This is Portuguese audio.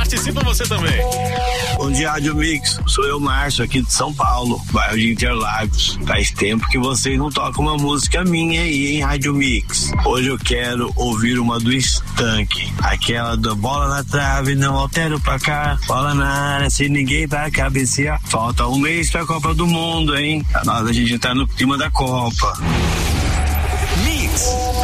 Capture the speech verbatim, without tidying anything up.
Participa você também. Bom dia, Rádio Mix. Sou eu, Márcio, aqui de São Paulo, bairro de Interlagos. Faz tempo que vocês não tocam uma música minha aí, hein, Rádio Mix. Hoje eu quero ouvir uma do Skank, aquela da bola na trave, não altero pra cá, bola na área, sem ninguém pra cabecear. Falta um mês pra Copa do Mundo, hein? Nós, a gente tá no clima da Copa. Mix,